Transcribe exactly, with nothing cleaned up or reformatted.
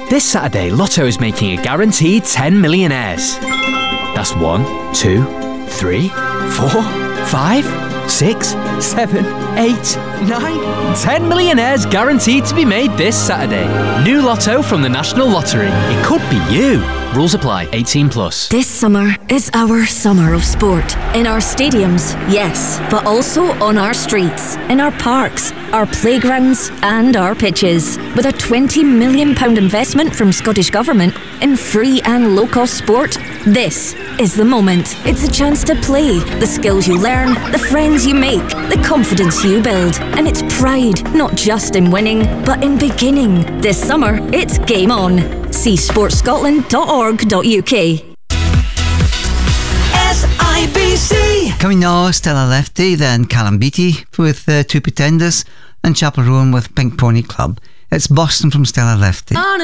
This Saturday, Lotto is making a guaranteed ten millionaires. That's one, two, three, four, five, six, seven, eight, nine, ten millionaires guaranteed to be made this Saturday. New Lotto from the National Lottery. It could be you. Rules apply. eighteen plus. This summer is our summer of sport. In our stadiums, yes, but also on our streets, in our parks, our playgrounds and our pitches. With a twenty million pounds investment from Scottish Government in free and low-cost sport, this is the moment. It's a chance to play, the skills you learn, the friends you make, the confidence you build. And it's pride, not just in winning, but in beginning. This summer, it's game on. See sports scotland dot org dot U K. S I B C. Coming now, Stella Lefty, then Callum Beattie with uh, Two Pretenders, and Chapel Roan with Pink Pony Club. It's Boston from Stella Lefty.